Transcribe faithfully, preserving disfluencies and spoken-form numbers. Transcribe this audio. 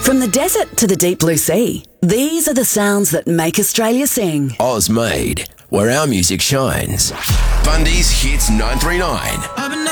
From the desert to the deep blue sea, these are the sounds that make Australia sing. Oz Made, where our music shines. Bundy's Hits nine three nine.